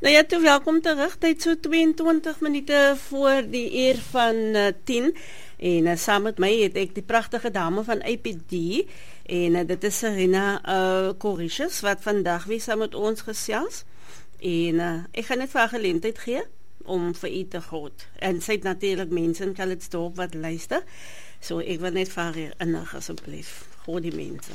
Nou ja, toe welkom terug. Tyd so 22 minute voor die uur van 10. En saam met my het ek die pragtige dame van APD. En dit is Serena Corishes wat vandag weer saam met ons gesels. En ek gaan net vir haar geleentheid gee om vir u te groet. En sy het natuurlik mense in Calitzdorp wat luister. So ek wil net vir haar hier innig asseblief. Groet die mense.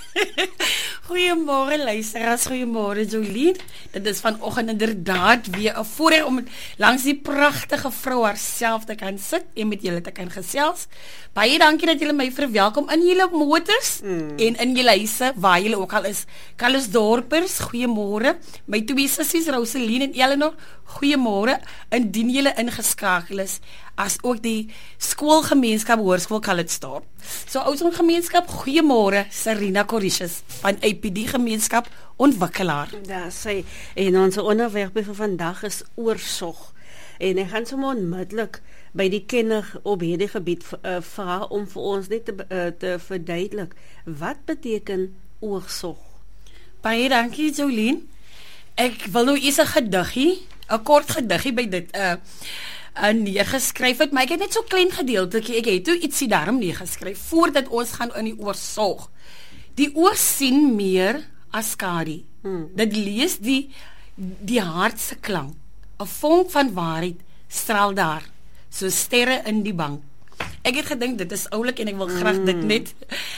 Goeiemôre luisteraars, goeiemôre Jolien. Dit is vanoggend inderdaad weer 'n voorreg om langs die pragtige vrou haarself te kan sit en met julle te kan gesels. Baie dankie dat julle my verwelkom in julle motors en in julle huise waar julle ook al is. Calitzdorpers, goeiemôre. My twee sissies Rosaline en Eleanor, goeiemôre. Indien julle ingeskakel is, as ook die skoolgemeenskap Hoërskool Calitzdorp. So oudson gemeenskap, goeiemôre, Serena Corishes van APD gemeenskap ontwikkelaar. Ja, sy en ons onderwerp vir vandag is oorsorg. En ek gaan sommer onmiddellik by die kenner op hierdie gebied vra om vir ons net te verduidelik wat beteken oorsorg. Baie dankie Jolien. Ek wil nou eers 'n gediggie, 'n kort gediggie by dit neergeskryf het, maar ek het net so klein gedeeltjie, ek het toe ietsie daarom neergeskryf, voordat ons gaan in die oorsorg. Die oor sien meer as skadu. Dit lees die hart se klank. 'n vonk van waarheid straal daar, so sterre in die bank. Ek het gedink, dit is oulik en ek wil graag dit net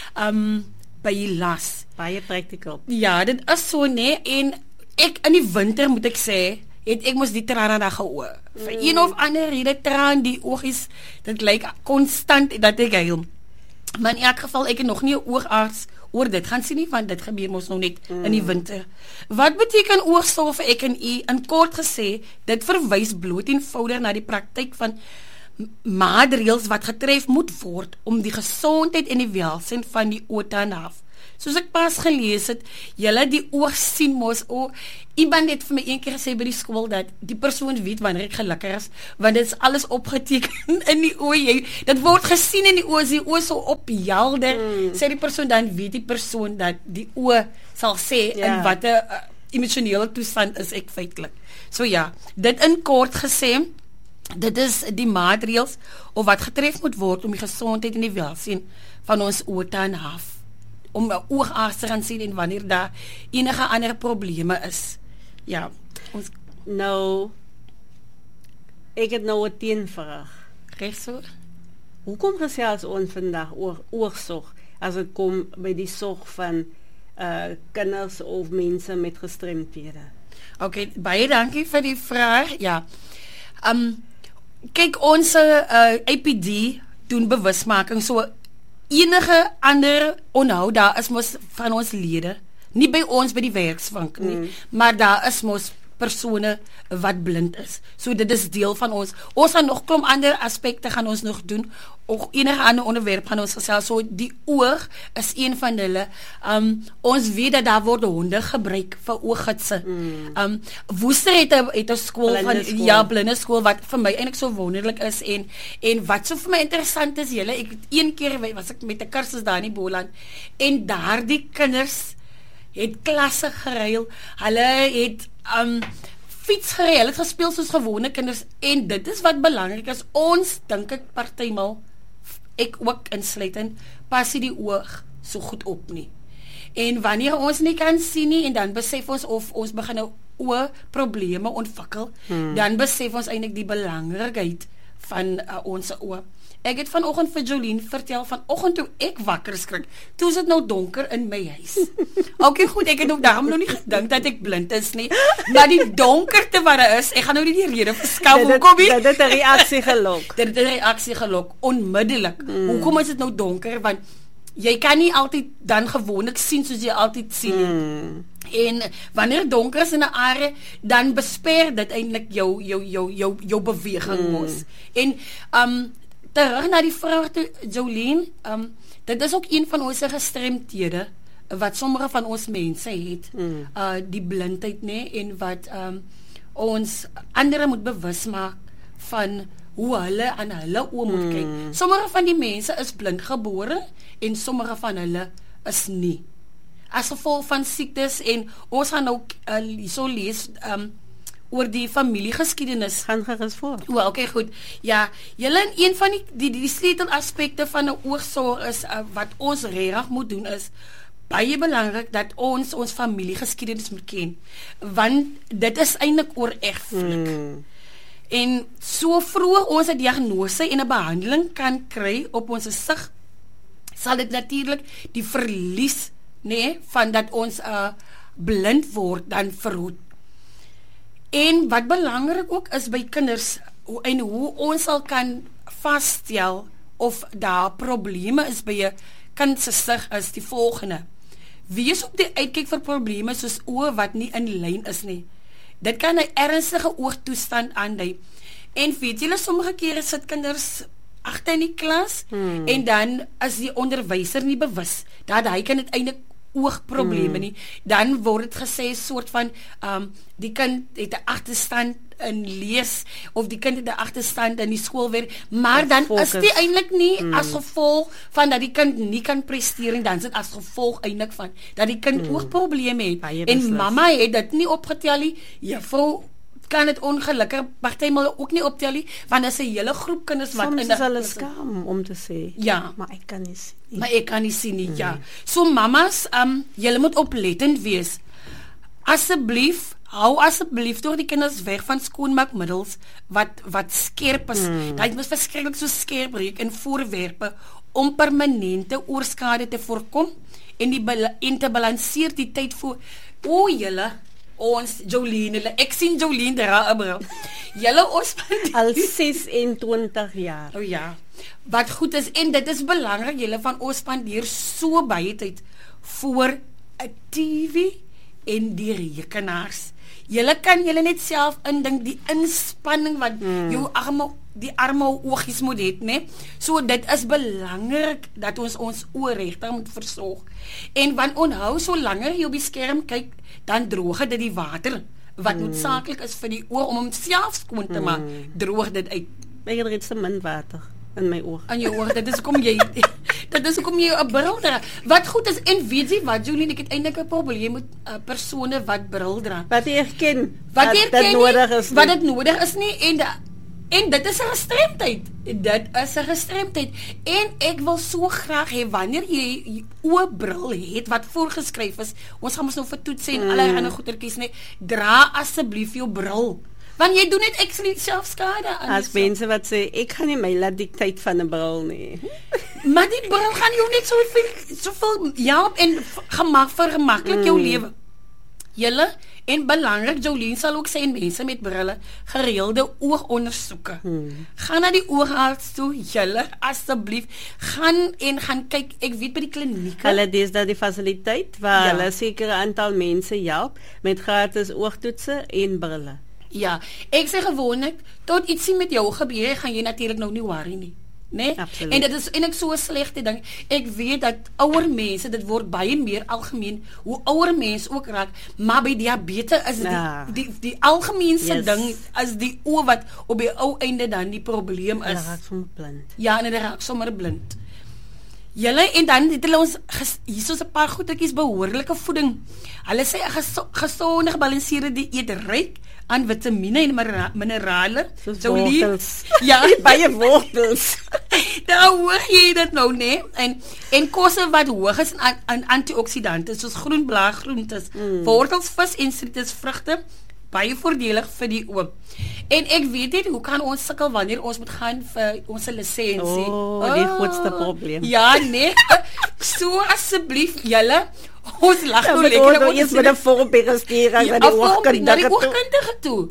by jy las. Baie practical. Ja, dit is so nee, en ek in die winter moet ek sê, ek moes die trane daar geoor. Vir een of ander rede traan die oogies, dit lyk konstant dat ek huil. Maar in elk geval, ek het nog nie 'n oogarts oor dit gaan sien nie, want dit gebeur mos nog net in die winter. Wat beteken oorsorg vir ek en u? In kort gesê, dit verwys bloot eenvoudig na die praktyk van maatreëls wat getref moet word om die gesondheid en die welsyn van die oor te handhaaf. Soos ek pas gelees het, julle die oog sien mos, iemand het vir my een keer gesê by die skool, dat die persoon weet wanneer ek gelukkig is, want dit is alles opgeteken in die oog, dit word gesien in die oog so ophelder, sê die persoon, dan weet die persoon dat die oog sal sê, in wat 'n emosionele toestand is ek feitlik. So ja, dit in kort gesê, dit is die maatreëls, of wat getref moet word om die gesondheid en die welsyn van ons oog te handhaaf, om 'n oogarts te gaan sien en wanneer daar enige ander probleme is. Ja. Nou, ek het nou 'n teenvraag. Reg so? Hoekom gesels ons vandag oor oorsorg as dit kom by die sorg van kinders of mense met gestremthede? Okay, baie dankie vir die vraag. Ja. Kyk, ons APD doen bewusmaking, so enige ander onthou, daar is mos van ons lede, nie by ons by die werkswinkel nie, maar daar is mos persone wat blind is. So dit is deel van ons. Ons gaan nog klomp ander aspekte gaan ons nog doen, of enige ander onderwerp gaan ons gesels. So die oog is een van hulle. Ons weet dat daar word honde gebruik vir ooggidse. Woester het 'n skool van blinde skool wat vir my eintlik so wonderlik is en wat so vir my interessant is, ek het een keer was ek met 'n kursus daar in die Boland en daardie kinders het klasse geruil. Hulle het fiets gery, hulle het gespeel soos gewone kinders, en dit is wat belangrik is. Ons dink ek partymal, ek ook insluitend, pas die oog so goed op nie. En wanneer ons nie kan sien nie, en dan besef ons of ons begin nou oogprobleme ontwikkel, dan besef ons eintlik die belangrikheid van ons oog. Ek het vanoggend vir Jolien vertel, vanoggend toe ek wakker skrik, toe is dit nou donker in my huis. Okay, goed, ek het ook daarom nog nie gedink dat ek blind is nie, maar die donkerte wat daar is, ek gaan nou nie die rede verskaf, hoekom nie? Dit het 'n reaksie gelok. Dit het 'n reaksie gelok, onmiddellik. Hoekom is dit nou donker? Want jy kan nie altyd dan gewoonlik sien soos jy altyd sien nie. En wanneer donker is in 'n area, dan besper dit eintlik jou beweging mos. En terug na die vraag toe, Jolien, dit is ook een van ons gestremthede, wat sommige van ons mense het, die blindheid, nee, en wat ons ander moet bewus maak van hoe hulle aan hulle oë moet kyk. Sommige van die mense is blind gebore, en sommige van hulle is nie. As gevolg van siektes, en ons gaan nou so lees, oor die familiegeskiedenis. Gaan gerus voor. O, okay, goed. Ja, julle in een van die sleutelaspekte van 'n oogsorg is wat ons regtig moet doen is baie belangrik dat ons familiegeskiedenis moet ken. Want dit is eintlik oorerflik. En so vroeg ons 'n diagnose en 'n behandeling kan kry op ons gesig, sal dit natuurlik die verlies, van dat ons blind word dan verhoed. En wat belangrik ook is by kinders en hoe ons sal kan vasstel of daar probleme is by 'n kind se sig is die volgende. Wees op die uitkyk vir probleme soos oë wat nie in lyn is nie. Dit kan 'n ernstige oogtoestand aandui. En weet julle, sommige kere sit kinders agter in die klas en dan is die onderwyser nie bewus dat hy kan uiteindelik oogprobleme nie. Dan word dit gesê soort van die kind het 'n agterstand in lees of die kind het 'n agterstand in die skoolwerk, maar dan is dit eintlik nie as gevolg van dat die kind nie kan presteer en dan is dit as gevolg eintlik van dat die kind oogprobleme het. En mamma het dit nie opgetel nie. Juffrou kan dit ongelukkig partymal ook nie optel nie, want daar is 'n hele groep kinders wat soms is hulle skaam om te sê. Ja, maar ek kan nie sien nie. Maar ek kan nie sien nie, ja. So mammas, julle moet oplettend wees. Hou asseblief door die kinders weg van skoonmaakmiddels wat skerp is. Dit moet verskriklik so skerp reuk in voorwerpe om permanente oorskade te voorkom en te balanseer die tyd voor. O, julle Jolene, ek sien Jolene dra 'n bril. Julle ons al 26 jaar. O ja. Wat goed is en dit is belangrik, julle van ons spandeer so baie tyd voor 'n TV en die rekenaars. Julle kan julle net self indink die inspanning wat jou arme oogies moet hê, né? So dit is belangrik dat ons oë regtig moet versorg. En want onthou, so langer jy op die skerm kyk, dan droog dit die water wat noodsaaklik is vir die oor om homself skoon te maak. Droog dit uit. Ek het reeds te min water in my oog. In jou oog, dit is hoekom jy 'n bril dra. Wat goed is, en weet jy wat, Julie, ek het eintlik 'n probleem met persone wat bril dra. Wat jy erken, wat dit nodig is nie. Wat dit nodig is nie, en dit is 'n gestremdheid. En ek wil so graag hê, wanneer jy oogbril het, wat voorgeskryf is, ons gaan ons nou vir toets en allerlei goedertjies, dra asseblief jou bril. Want jy doen net ekstra selfskade aan. As mense wat sê, ek gaan nie my laat dikteit van 'n bril nie. Maar die bril gaan jou net soveel help en vergemaklik jou lewe. Julle, en belangrik, Jolene sal ook sê, mense met brille, gereelde oogondersoeke. Gaan na die oogarts toe, julle, asseblief, gaan kyk, ek weet by die klinieke. Hulle dis dat die fasiliteit, waar hulle sekere aantal mense help, met gratis oogtoetse en brille. Ja, ek sê gewoonlik, tot ietsie met jou gebeur, gaan jy natuurlik nou nie worry nie. Absoluut. En dit is eintlik so 'n slegte ding. Ek weet dat ouer mense, dit word baie meer algemeen, hoe ouer mense ook raak, maar by diabetes is die algemeenste ding, is die oë wat op die ou einde dan die probleem is. Hulle raak sommer blind. Ja, en hulle raak sommer blind. Julle, en dan het hulle ons, hier is 'n paar goedetjies, behoorlike voeding. Hulle sê 'n gesonde, gebalanseerde dieet ryk aan vitamiene en minerale. Wortels. Ja, baie wortels. Nou hoor jy dit nou, né? En kosse wat hoog is aan antioksidante, soos groenblaargroentes, wortels, vis en sitrusvrugte, baie voordelig vir die oog. En ek weet nie, hoe kan ons sukkel wanneer ons moet gaan vir ons lisensie? Die grootste probleem. Ja, nee. So asseblief, julle, ons lag nou lekker. Ons is met 'n voorbereiding na die oogkundige toe.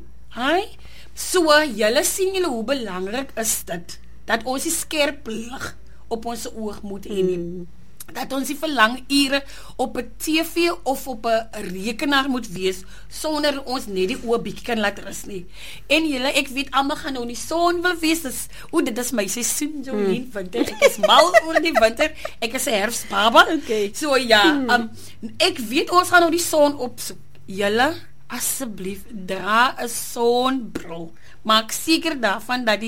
So, julle sien julle hoe belangrik is dit, dat ons die skerp lig op ons oog moet hê. Dat ons nie vir lang ure op 'n TV of op 'n rekenaar moet wees, sonder ons net die oë bietjie kan laat rus nie. En julle, ek weet almal gaan nou in die son wil wees, dit is my seisoen, Jolene, winter, ek is mal oor die winter, ek is 'n herfsbaba. Okay. So ja, ek weet ons gaan nou die son opsoek. Julle, asseblief, dra 'n sonbril. Maak seker daarvan dat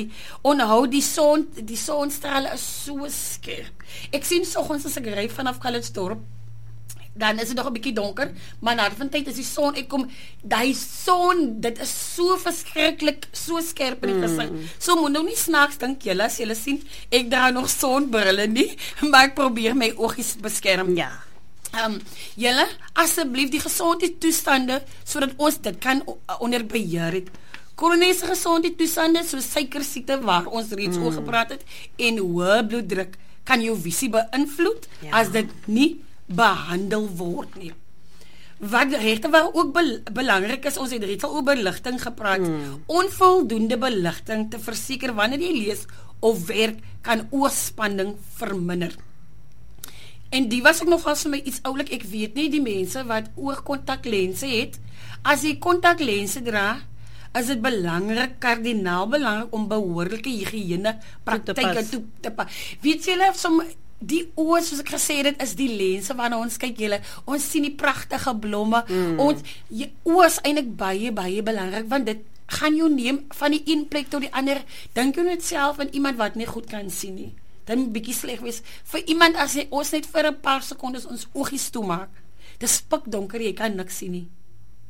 die sonstrale is so skerp. Ek sien soggens as ek ry vanaf Calitzdorp, dan is dit nog 'n bietjie donker, maar na van tyd as die son uitkom, daai son, dit is so verskriklik, so skerp in die gesig. So moet nou nie snaaks dink julle as julle sien, ek dra nog sonbrille nie, maar ek probeer my oogies beskerm. Ja. Julle, asseblief die gesondheidstoestande sodat ons dit kan onder beheer het. Kroniese gesondheidstoestande soos suikersiekte waar ons reeds oor gepraat het en hoë bloeddruk kan jou visie beïnvloed as dit nie behandel word nie. Wat regte waar ook belangrik is, ons het reeds al oor beligting gepraat. Onvoldoende beligting te verseker wanneer jy lees of werk kan oorspanning verminder. En die was ook nogal vir my iets oulik, ek weet nie, die mense wat oogkontaklense het, as jy kontaklense dra, is dit belangrik, kardinaal belangrik om behoorlike higiëne praktyke toe te pas. Weet julle, die oë, soos ek gesê het, dit is die lense waarna ons kyk julle. Ons sien die pragtige blomme. Ons oë is eintlik baie belangrik, want dit gaan jou neem van die een plek tot die ander. Dink jy net self aan iemand wat nie goed kan sien nie. Dan moet bietjie sleg wees vir iemand as hy ons net vir 'n paar sekondes ons oogies toemaak. Dis pikdonker, jy kan niks sien nie.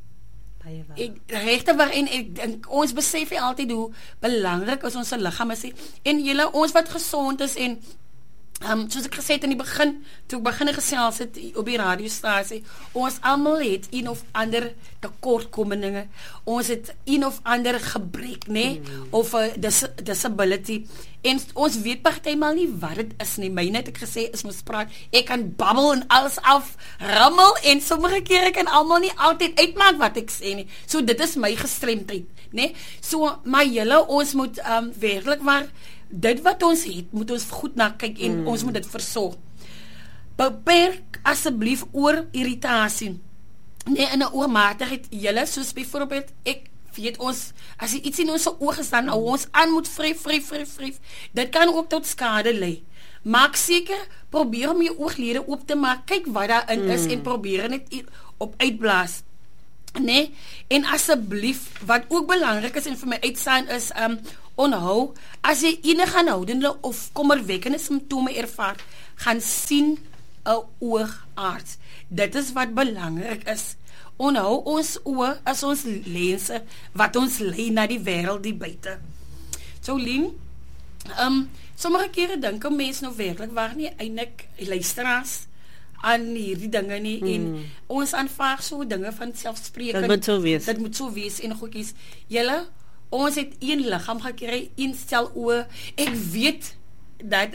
Regte waarin ek dink ons besef nie altyd hoe belangrik is ons liggaam is en julle ons wat gesond is en soos ek gesê het in die begin, toe ek begin gesels het op die radiostasie, ons almal het een of ander tekortkominge, ons het een of ander gebrek, nê, of 'n disability, en ons weet partymal nie wat dit is nie. Myne het ek gesê is ons praat, ek kan babbel en alles aframmel, en sommige kere kan almal nie altyd uitmaak wat ek sê nie, so dit is my gestremdheid, nê, so, maar julle, ons moet werklik waar dit wat ons het, moet ons goed na kyk en ons moet dit versorg. Beperk asseblief oor irritasie. Nee, in 'n oormatigheid, julle, soos byvoorbeeld, ek weet ons, as jy iets in ons oog is, dan nou ons aan moet vryf. Dit kan ook tot skade lei. Maak seker, probeer om jou ooglede oop te maak, kyk wat daarin is en probeer net op uitblaas. Nee, en asseblief, wat ook belangrik is en vir my uitstaan is, onthou, as jy enige aanhoudende of kommerwekkende simptome ervaar, gaan sien 'n oogarts. Dit is wat belangrik is. Onthou, ons oë is ons lense wat ons lei na die wêreld die buite. So Lien, sommige kere dink 'n mens nou werklik waar nie eintlik luisteraars aan hierdie dinge nie en ons aanvaar so dinge van selfspreekend. Dit moet so wees en goedjies. Julle, ons het een liggaam gekry, een stel oë. Ek weet dat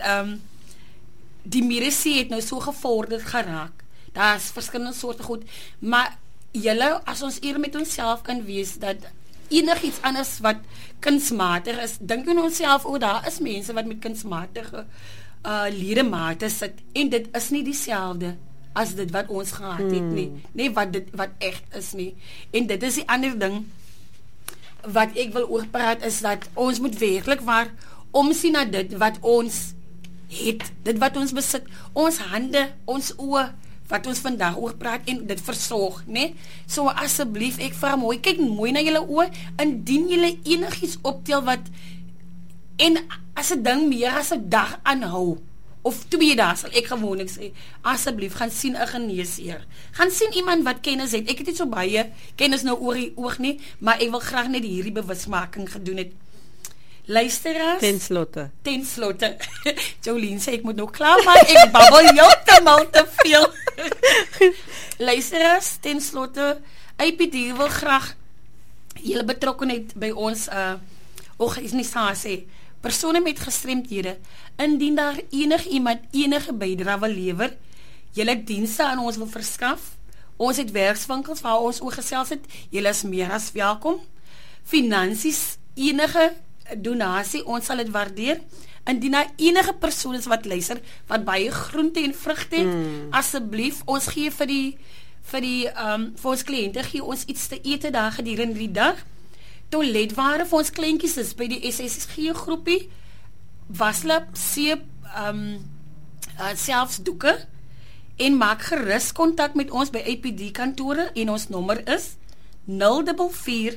die medisyne het nou so gevorderd geraak. Daar's verskillende soorte goed, maar julle, as ons eer met onsself kan wees dat enigiets anders wat kunsmatig is, dink in onsself, daar is mense wat met kunsmatige ledemate sit en dit is nie dieselfde as dit wat ons gehad het nie. Nee, wat echt is nie. En dit is die ander ding wat ek wil oorpraat is dat ons moet werklik waar omsien na dit wat ons het, dit wat ons besit, ons hande, ons oë, wat ons vandag oor praat en dit versorg, né? So asseblief, ek vra mooi, kyk mooi na julle oë, indien julle enigiets optel wat, en as 'n ding meer as 'n dag aanhou, of 2 dae sal ek gewoonlik sê, asseblief gaan sien 'n geneesheer. Gaan sien iemand wat kennis het. Ek het nie so baie kennis nou oor die oog nie, maar ek wil graag net hierdie bewusmaking gedoen het. Luisteraars. Ten slotte. Jolien sê ek moet nou klaar maak. Ek babbel heeltemal te veel. Luisteraars, ten slotte, IPD wil graag julle betrokkenheid by ons organisasie, persone met gestremdhede, indien daar enige bydrae wil lewer, julle dienste aan ons wil verskaf. Ons het werkswinkels waar ons oor gesels het. Julle is meer as welkom. Finansies, enige donasie, ons sal dit waardeer. Indien daar enige persoon is wat luister, wat baie groente en vrugte het, asseblief, ons gee vir ons kliënte, gee ons iets te ete daar gedurende die dag. Toiletware vir ons kleintjies is by die SSG groepie, waslap, seep, selfs doeke, en maak gerus kontak met ons by IPD kantore en ons nommer is 044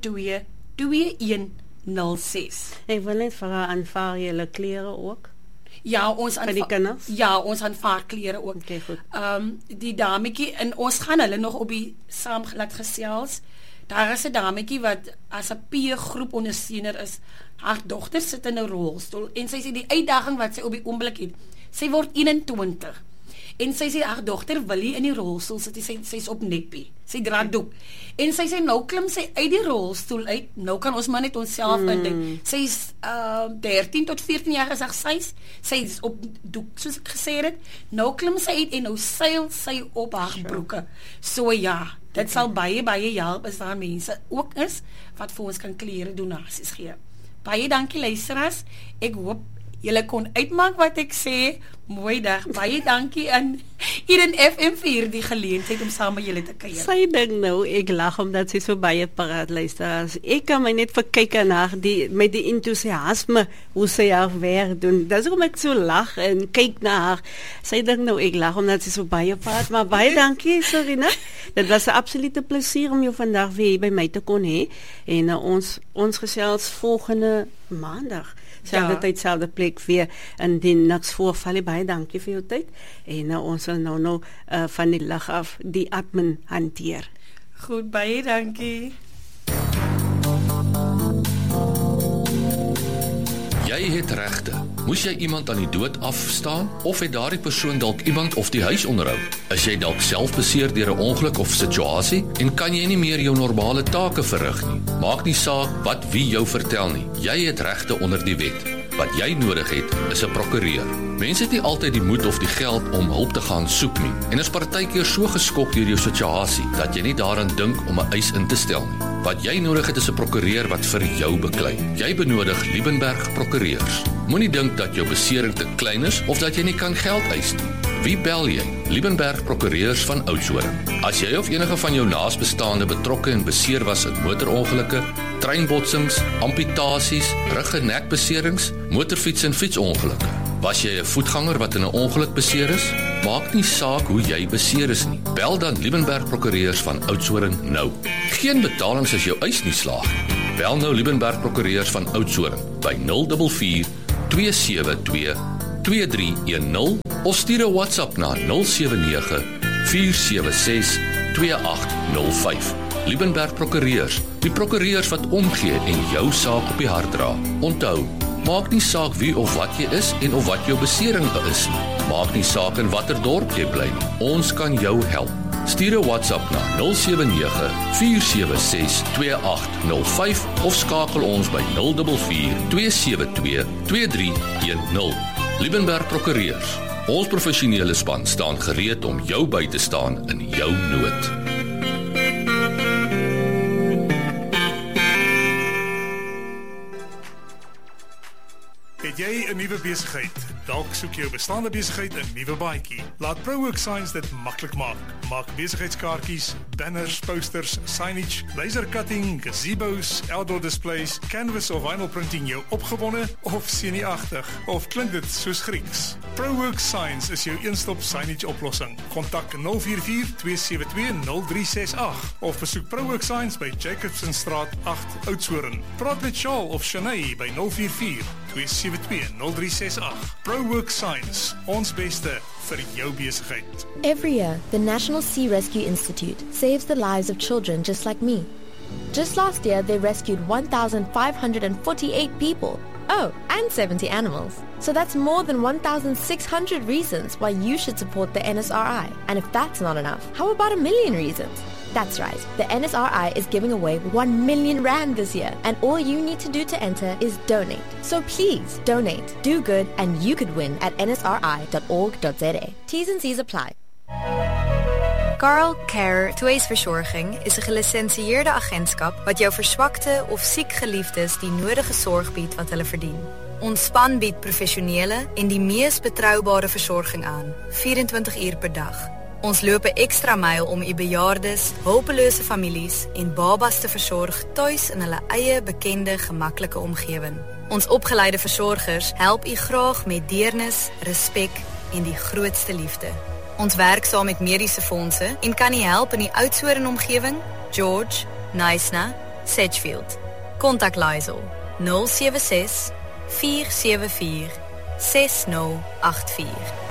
272 2106. Ek wil net vra, aanvaar julle klere ook? Ja, ons Van die kinders? Ja, ons aanvaar klere ook. Okay, goed. Die dametjie, en ons gaan hulle nog op die saam laat gesels. Daar is 'n dametjie wat as 'n peergroep ondersteuner is. Haar dogter sit in 'n rolstoel en sy sê die uitdaging wat sy op die oomblik het. Sy word 21. En sy sê haar dogter wil nie in die rolstoel sit, sy's op neppie. Sy dra doek. En sy sê nou klim sy uit die rolstoel uit. Nou kan ons maar net onsself indink. Sy's 13 tot 14 jaar is sy's op doek soos ek gesê het. Nou klim sy uit en nou seil sy op haar broeke. So ja, dit sal baie help as daar mense ook is wat vir ons kan klere donasies gee. Baie dankie luisteraars. Ek hoop julle kon uitmaak wat ek sê. Mooi dag. Baie dankie aan hier in FM vir die geleentheid om saam met julle te kuier. Sy dink nou, ek lag omdat sy so baie paraat luister. Ek kan my net verkyk na met die entoesiasme hoe sy haar werk doen. Dis hoekom ek so lag en kyk na haar. Sy dink nou, ek lag omdat sy so baie praat, maar baie dankie, Serena. Dit was 'n absolute plesier om jou vandag weer by my te kon hê. En ons gesels volgende maandag. Selfde tyd, selfde plek weer indien niks voorval. Baie dankie vir jou tyd. En ons sal nou van die lig af die admin hanteer. Goed, baie dankie. Jy het regte. Moes jy iemand aan die dood afstaan of het daardie persoon dalk iemand of die huis onderhou? Is jy dalk self beseer deur 'n ongeluk of situasie en kan jy nie meer jou normale take verrig nie? Maak nie saak wat wie jou vertel nie. Jy het regte onder die wet. Wat jy nodig het, is 'n prokureur. Mense het nie altyd die moed of die geld om hulp te gaan soek nie en is partykeer so geskok deur jou situasie dat jy nie daaraan dink om 'n eis in te stel nie. Wat jy nodig het is 'n prokureur wat vir jou beklei. Jy benodig Liebenberg Prokureurs. Moenie dink dat jou besering te klein is of dat jy nie kan geld eis nie. Wie bel jy? Liebenberg Prokureurs van Oudtshoorn. As jy of enige van jou naasbestaande betrokke en beseer was in motorongelukke, treinbotsings, amputasies, rug- en nekbeserings, motorfiets- en fietsongelukke. Was jy 'n voetganger wat in 'n ongeluk beseer is? Maak nie saak hoe jy beseer is nie. Bel dan Liebenberg Prokureurs van Oudtshoorn nou. Geen betalings as jou eis nie slaag. Bel nou Liebenberg Prokureurs van Oudtshoorn by 044 272 2310 of stuur 'n WhatsApp na 079 476 2805. Liebenberg Prokureurs, die prokureurs wat omgee en jou saak op die hart dra. Onthou, maak nie saak wie of wat jy is en of wat jou besering is nie. Maak nie saak in watter dorp jy bly nie. Ons kan jou help. Stuur 'n WhatsApp na 079 476 2805 of skakel ons by 044 272 2310. Liebenberg Prokureurs. Ons professionele span staan gereed om jou by te staan in jou nood. Het jy 'n nuwe besigheid? Dalk soek jou bestaande besigheid 'n nuwe baadjie. Laat ProWorks Signs dit maklik maak. Maak besigheidskaartjies, banners, posters, signage, laser cutting, gazebos, outdoor displays, canvas of vinyl printing jou opgewonde of senuagtig? Of klink dit soos Grieks? ProWorks Signs is jou een-stop signage oplossing. Kontak 044 272 0368 of besoek ProWorks Signs by Jacobsenstraat 8 Oudtshoorn. Praat met Charles of Shanae by 044 272 0368. ProWorks Signs, ons beste vir jou besigheid. Every year, the National Sea Rescue Institute saves the lives of children just like me. Just last year, they rescued 1,548 people. Oh, and 70 animals. So that's more than 1,600 reasons why you should support the NSRI. And if that's not enough, how about 1 million reasons? That's right, the NSRI is giving away 1 million rand this year, and all you need to do to enter is donate. So please, donate, do good, and you could win at nsri.org.za. T's and C's apply. Carl Care Tweesverzorging is 'n gelisensieerde agentskap wat jou verswakte of siek geliefdes die nodige sorg bied wat hulle verdien. Ons span bied professionele en die mees betroubare versorging aan, 24 uur per dag. Ons loop 'n ekstra myl om u bejaardes, hulpelose families en babas te versorg tuis in hulle eie bekende, gemaklike omgewing. Ons opgeleide versorgers help u graag met deernis, respek en die grootste liefde. Ons werk saam met mediese fondse en kan u help in die Oudtshoorn omgewing, George, Knysna, Sedgefield. Kontak Lysel 076 474 6084.